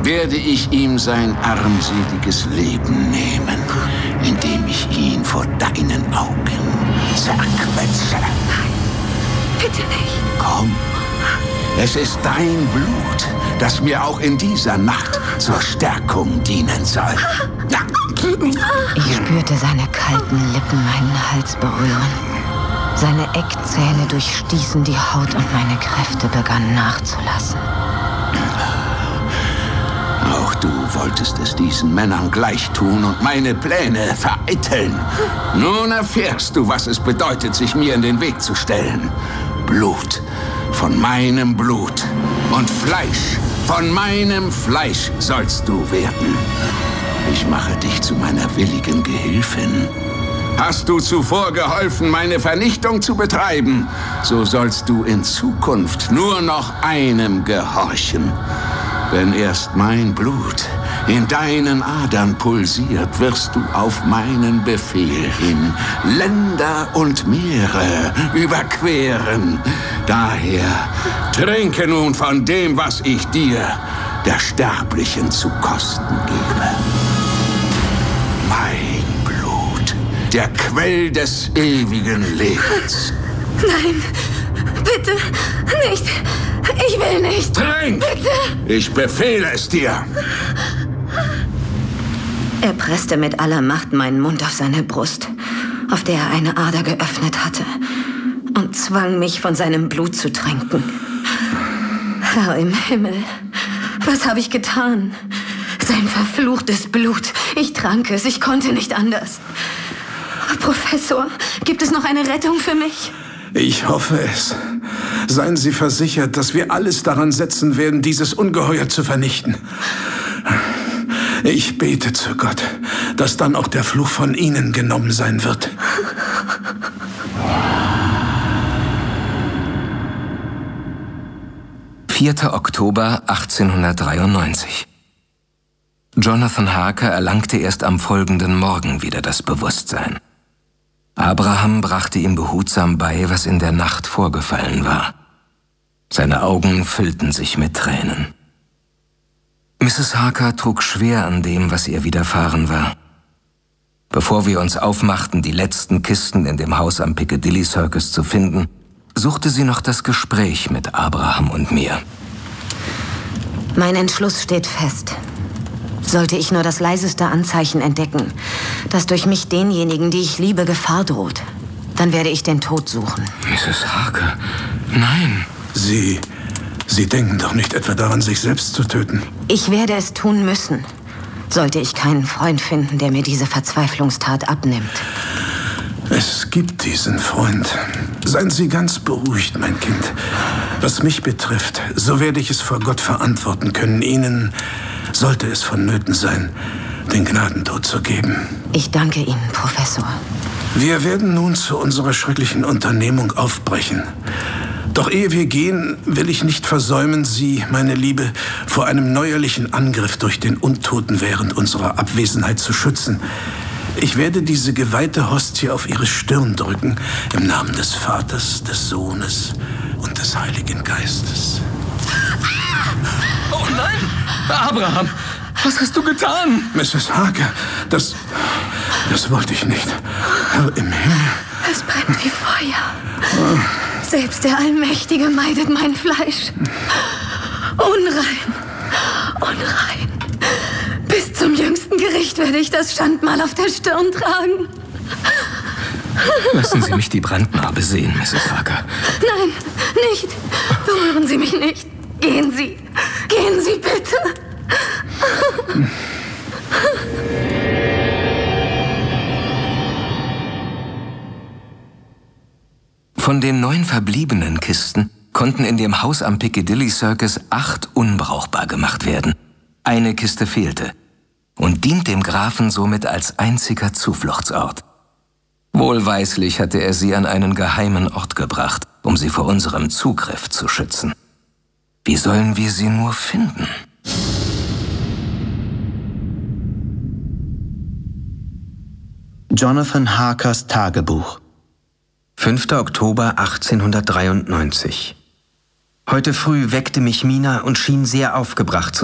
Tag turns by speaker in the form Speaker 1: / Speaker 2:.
Speaker 1: werde ich ihm sein armseliges Leben nehmen, indem ich ihn vor deinen Augen zerquetsche.
Speaker 2: Nein, bitte nicht.
Speaker 1: Komm, es ist dein Blut, das mir auch in dieser Nacht zur Stärkung dienen soll.
Speaker 2: Ich spürte seine kalten Lippen meinen Hals berühren. Seine Eckzähne durchstießen die Haut und meine Kräfte begannen nachzulassen.
Speaker 1: Auch du wolltest es diesen Männern gleich tun und meine Pläne vereiteln. Nun erfährst du, was es bedeutet, sich mir in den Weg zu stellen. Blut von meinem Blut und Fleisch von meinem Fleisch sollst du werden. Ich mache dich zu meiner willigen Gehilfin. Hast du zuvor geholfen, meine Vernichtung zu betreiben, so sollst du in Zukunft nur noch einem gehorchen. Wenn erst mein Blut in deinen Adern pulsiert, wirst du auf meinen Befehl hin Länder und Meere überqueren. Daher trinke nun von dem, was ich dir, der Sterblichen, zu kosten gebe. Mein Blut, der Quell des ewigen Lebens.
Speaker 2: Nein, bitte nicht. Ich will nicht.
Speaker 1: Trink!
Speaker 2: Bitte!
Speaker 1: Ich befehle es dir.
Speaker 2: Er presste mit aller Macht meinen Mund auf seine Brust, auf der er eine Ader geöffnet hatte, und zwang mich, von seinem Blut zu trinken. Herr im Himmel, was habe ich getan? Sein verfluchtes Blut. Ich trank es, ich konnte nicht anders. Professor, gibt es noch eine Rettung für mich?
Speaker 3: Ich hoffe es. Seien Sie versichert, dass wir alles daran setzen werden, dieses Ungeheuer zu vernichten. Ich bete zu Gott, dass dann auch der Fluch von Ihnen genommen sein wird.
Speaker 4: »4. Oktober 1893. Jonathan Harker erlangte erst am folgenden Morgen wieder das Bewusstsein. Abraham brachte ihm behutsam bei, was in der Nacht vorgefallen war. Seine Augen füllten sich mit Tränen. Mrs. Harker trug schwer an dem, was ihr widerfahren war. Bevor wir uns aufmachten, die letzten Kisten in dem Haus am Piccadilly Circus zu finden, suchte sie noch das Gespräch mit Abraham und mir.
Speaker 2: Mein Entschluss steht fest. Sollte ich nur das leiseste Anzeichen entdecken, dass durch mich denjenigen, die ich liebe, Gefahr droht, dann werde ich den Tod suchen.
Speaker 4: Mrs. Harker, nein.
Speaker 3: Sie denken doch nicht etwa daran, sich selbst zu töten?
Speaker 2: Ich werde es tun müssen, sollte ich keinen Freund finden, der mir diese Verzweiflungstat abnimmt.
Speaker 3: Es gibt diesen Freund. Seien Sie ganz beruhigt, mein Kind. Was mich betrifft, so werde ich es vor Gott verantworten können, Ihnen, sollte es vonnöten sein, den Gnadentod zu geben.
Speaker 2: Ich danke Ihnen, Professor.
Speaker 3: Wir werden nun zu unserer schrecklichen Unternehmung aufbrechen. Doch ehe wir gehen, will ich nicht versäumen, Sie, meine Liebe, vor einem neuerlichen Angriff durch den Untoten während unserer Abwesenheit zu schützen. Ich werde diese geweihte Hostie auf Ihre Stirn drücken, im Namen des Vaters, des Sohnes und des Heiligen Geistes.
Speaker 4: Oh nein! Abraham, was hast du getan?
Speaker 3: Mrs. Harker, das wollte ich nicht. Herr im Himmel.
Speaker 2: Es brennt wie Feuer. Selbst der Allmächtige meidet mein Fleisch. Unrein. Bis zum jüngsten Gericht werde ich das Schandmal auf der Stirn tragen.
Speaker 4: Lassen Sie mich die Brandnarbe sehen, Mrs. Harker.
Speaker 2: Nein, nicht. Berühren Sie mich nicht. Gehen Sie bitte.
Speaker 4: Von den 9 verbliebenen Kisten konnten in dem Haus am Piccadilly Circus 8 unbrauchbar gemacht werden. Eine Kiste fehlte und dient dem Grafen somit als einziger Zufluchtsort. Wohlweislich hatte er sie an einen geheimen Ort gebracht, um sie vor unserem Zugriff zu schützen. Wie sollen wir sie nur finden?
Speaker 5: Jonathan Harkers Tagebuch. 5. Oktober 1893. Heute früh weckte mich Mina und schien sehr aufgebracht zu